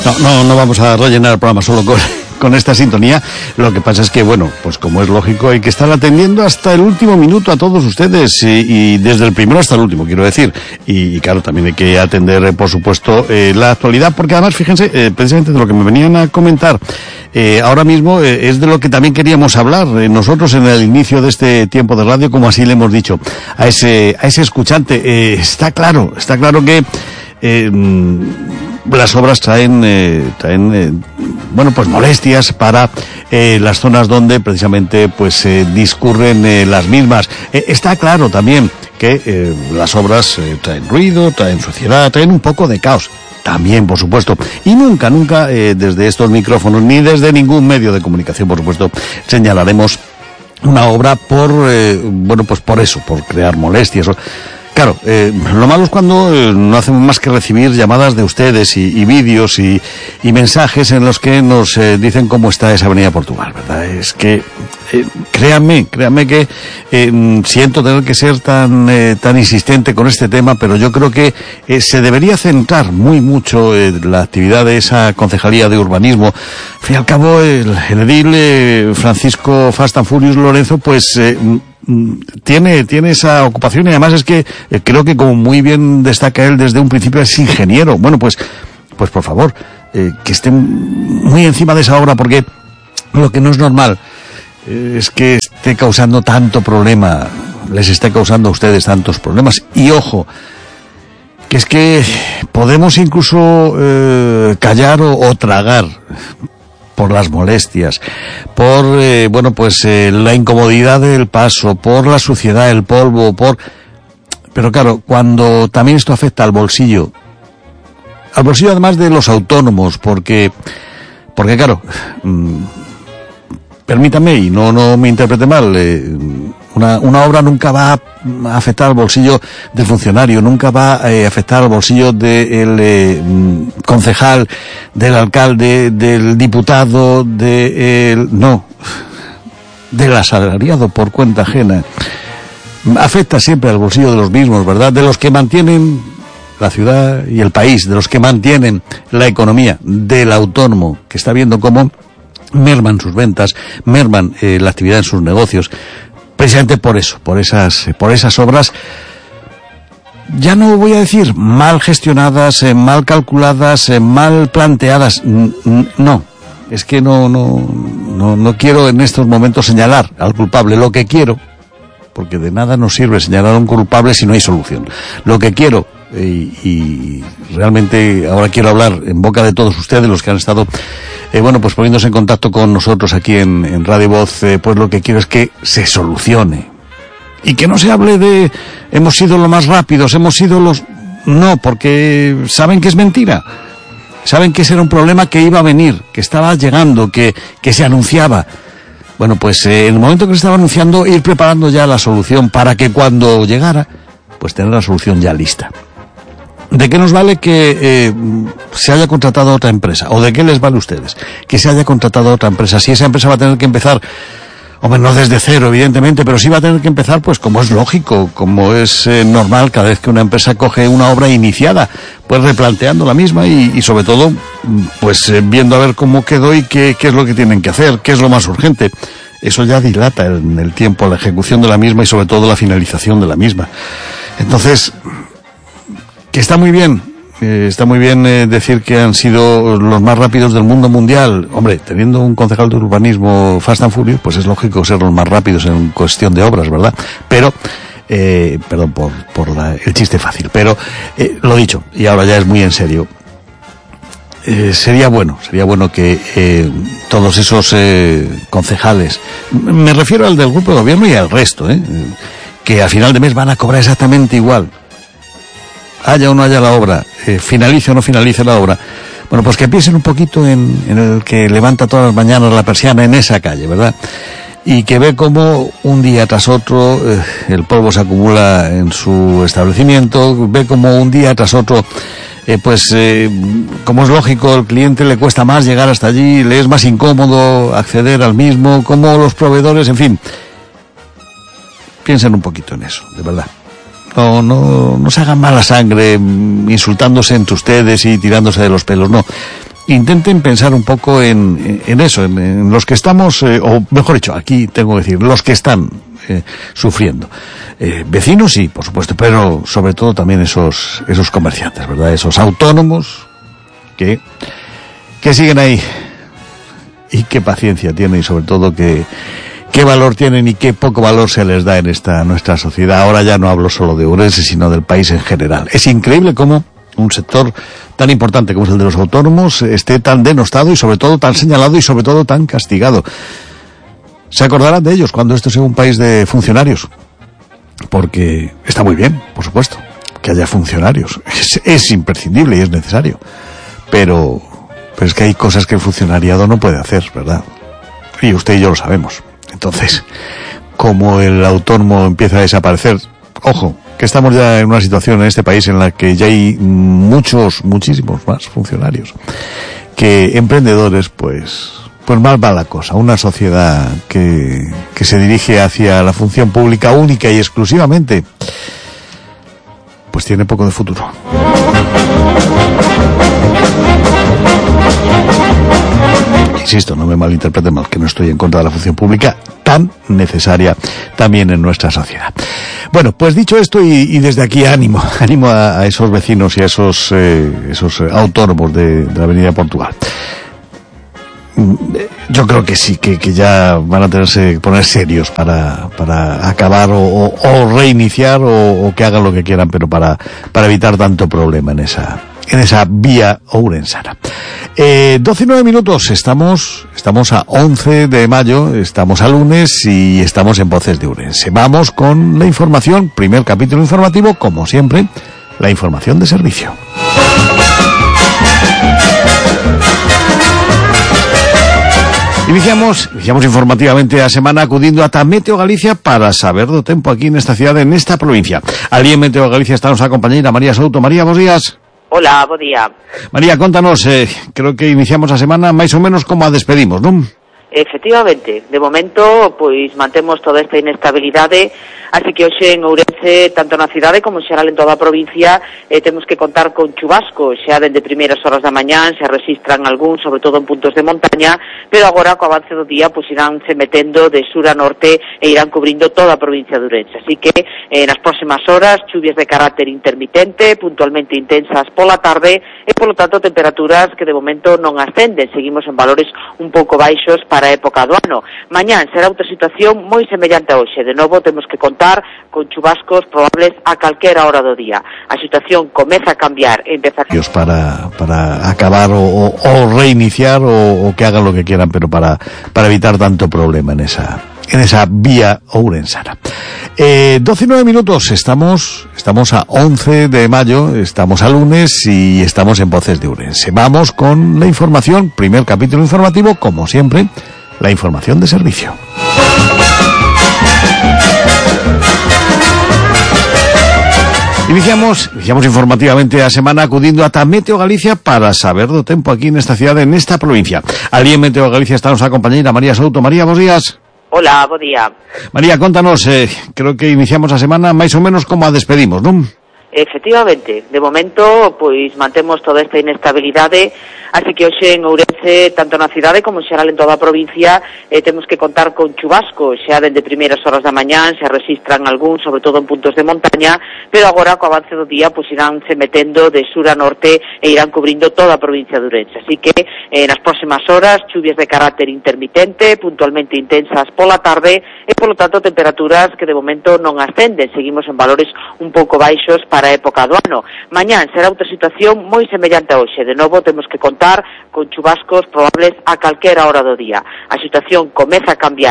No vamos a rellenar el programa solo con esta sintonía. Lo que pasa es que, bueno, pues como es lógico, hay que estar atendiendo hasta el último minuto a todos ustedes, y desde el primero hasta el último, quiero decir. Y claro, también hay que atender, por supuesto, la actualidad, porque además, fíjense, precisamente de lo que me venían a comentar ahora mismo, es de lo que también queríamos hablar nosotros en el inicio de este tiempo de radio, como así le hemos dicho a ese escuchante. Está claro que las obras traen bueno, pues molestias para las zonas donde precisamente pues discurren las mismas. Está claro también que las obras traen ruido, traen suciedad, traen un poco de caos. También, por supuesto. Y nunca, desde estos micrófonos, ni desde ningún medio de comunicación, por supuesto, señalaremos una obra por, bueno, pues por eso, por crear molestias. Claro, lo malo es cuando no hacemos más que recibir llamadas de ustedes y vídeos y mensajes en los que nos dicen cómo está esa avenida Portugal, ¿verdad? Es que, créanme que siento tener que ser tan insistente con este tema, pero yo creo que se debería centrar mucho la actividad de esa concejalía de urbanismo. Al fin y al cabo, el edil Francisco Fast and Furious Lorenzo, pues tiene esa ocupación, y además es que creo que, como muy bien destaca él desde un principio, es ingeniero. Bueno, pues por favor, que estén muy encima de esa obra, porque lo que no es normal es que esté causando tanto problema, les esté causando a ustedes tantos problemas. Y ojo, que es que podemos incluso callar o tragar por las molestias, por bueno, pues la incomodidad del paso, por la suciedad, el polvo, pero claro, cuando también esto afecta al bolsillo además de los autónomos, porque claro, permítame y no me interprete mal, una obra nunca va a afectar al bolsillo del funcionario, nunca va a afectar al bolsillo del concejal, del alcalde, del diputado, no, del asalariado por cuenta ajena. Afecta siempre al bolsillo de los mismos, ¿verdad? De los que mantienen la ciudad y el país, de los que mantienen la economía, del autónomo, que está viendo cómo merman sus ventas, merman la actividad en sus negocios. Precisamente por eso, por esas obras, ya no voy a decir mal gestionadas, mal calculadas, mal planteadas. No, es que no quiero en estos momentos señalar al culpable. Lo que quiero, porque de nada nos sirve señalar a un culpable si no hay solución. Lo que quiero, y realmente ahora quiero hablar en boca de todos ustedes, los que han estado bueno, pues poniéndose en contacto con nosotros aquí en Radio Voz, pues lo que quiero es que se solucione. Y que no se hable de hemos sido los más rápidos, hemos sido los... No, porque saben que es mentira. Saben que ese era un problema que iba a venir, que estaba llegando, que se anunciaba. Bueno, pues en el momento que se estaba anunciando, ir preparando ya la solución para que cuando llegara, pues tener la solución ya lista. ¿De qué nos vale que se haya contratado a otra empresa? ¿O de qué les vale a ustedes que se haya contratado a otra empresa? Si esa empresa va a tener que empezar, hombre, no desde cero, evidentemente, pero sí va a tener que empezar, pues como es lógico, como es normal, cada vez que una empresa coge una obra iniciada, pues replanteando la misma y sobre todo, pues viendo a ver cómo quedó y qué es lo que tienen que hacer, qué es lo más urgente. Eso ya dilata en el tiempo la ejecución de la misma y sobre todo la finalización de la misma. Entonces, que está muy bien decir que han sido los más rápidos del mundo mundial. Hombre, teniendo un concejal de urbanismo Fast and Furious, pues es lógico ser los más rápidos en cuestión de obras, ¿verdad? Pero, perdón por el chiste fácil, pero lo dicho, y ahora ya es muy en serio. Sería bueno que todos esos concejales, me refiero al del grupo de gobierno y al resto, que a final de mes van a cobrar exactamente igual, haya o no haya la obra, finalice o no finalice la obra. Bueno, pues que piensen un poquito en el que levanta todas las mañanas la persiana en esa calle, ¿verdad? Y que ve cómo un día tras otro el polvo se acumula en su establecimiento, ve cómo un día tras otro, como es lógico, al cliente le cuesta más llegar hasta allí, le es más incómodo acceder al mismo, como los proveedores, en fin. Piensen un poquito en eso, de verdad. No se hagan mala sangre insultándose entre ustedes y tirándose de los pelos, no. intenten pensar un poco en eso, en los que estamos, o mejor dicho, aquí tengo que decir, los que están sufriendo. Vecinos sí, por supuesto, pero sobre todo también esos comerciantes, ¿verdad? Esos autónomos que siguen ahí. Y qué paciencia tienen y sobre todo qué valor tienen y qué poco valor se les da en nuestra sociedad. Ahora ya no hablo solo de Ourense, sino del país en general. Es increíble cómo un sector tan importante como es el de los autónomos esté tan denostado y sobre todo tan señalado y sobre todo tan castigado. Se acordarán de ellos cuando esto sea un país de funcionarios, porque está muy bien, por supuesto, que haya funcionarios. Es imprescindible y es necesario, pero es que hay cosas que el funcionariado no puede hacer, ¿verdad? Y usted y yo lo sabemos. Entonces, como el autónomo empieza a desaparecer, ojo, que estamos ya en una situación en este país en la que ya hay muchísimos más funcionarios que emprendedores, pues mal va la cosa. Una sociedad que se dirige hacia la función pública única y exclusivamente, pues tiene poco de futuro. Insisto, no me malinterpreten mal, que no estoy en contra de la función pública tan necesaria también en nuestra sociedad. Bueno, pues dicho esto y desde aquí ánimo a esos vecinos y a esos autónomos de la Avenida Portugal. Yo creo que sí, que ya van a tenerse que poner serios para acabar o reiniciar o que hagan lo que quieran, pero para evitar tanto problema en esa vía ourensana. 12:09 minutos, estamos a 11 de mayo, estamos a lunes y estamos en Voces de Ourense. Vamos con la información, primer capítulo informativo, como siempre, la información de servicio. Iniciamos informativamente a semana acudindo ata Meteo Galicia para saber do tempo aquí nesta cidade, nesta provincia. Alí en Meteo Galicia está nosa compañeira María Souto. María, bos días. Hola, bo día. María, contanos, creo que iniciamos a semana máis ou menos como a despedimos, non? Efectivamente, de momento, pois mantemos toda esta inestabilidade, así que hoxe en Ourense, tanto na cidade como en xeral en toda a provincia, temos que contar con chubascos, xa dende primeiras horas da mañán, se registran algún, sobre todo en puntos de montaña, pero agora, co avance do día, pois irán se metendo de sur a norte e irán cubrindo toda a provincia de Ourense, así que nas próximas horas, chuvias de carácter intermitente, puntualmente intensas pola tarde, e polo tanto temperaturas que de momento non ascenden, seguimos en valores un pouco baixos para a época do ano. Mañán será outra situación moi semellante a hoxe. De novo temos que contar con chubascos probables a calquera hora do día. A situación comeza a cambiar e empezar para acabar o reiniciar o que hagan lo que quieran, pero para evitar tanto problema en esa vía ourensana. 12:09 minutos, estamos a 11 de mayo, estamos a lunes y estamos en Voces de Ourense. Vamos con la información, primer capítulo informativo, como siempre, la información de servicio. Iniciamos informativamente a semana acudindo ata Meteo Galicia para saber do tempo aquí nesta cidade, nesta provincia. Alí en Meteo Galicia está nosa compañeira María Souto. María, bos días. Hola, bo día. María, contanos, creo que iniciamos a semana máis ou menos como a despedimos, non? Efectivamente, de momento, pois mantemos toda esta inestabilidade, así que hoxe en Ourense, tanto na cidade como en xeral en toda a provincia, temos que contar con chubascos, xa dende primeiras horas da mañán, se registran algún, sobre todo en puntos de montaña, pero agora, co avance do día, pois irán se metendo de sur a norte e irán cubrindo toda a provincia de Ourense, así que nas próximas horas, chuvias de carácter intermitente, puntualmente intensas pola tarde, e polo tanto temperaturas que de momento non ascenden, seguimos en valores un pouco baixos para a época do ano. Mañán será outra situación moi semellante a hoxe. De novo temos que contar con chubascos probables a calquera hora do día. A situación comeza a cambiar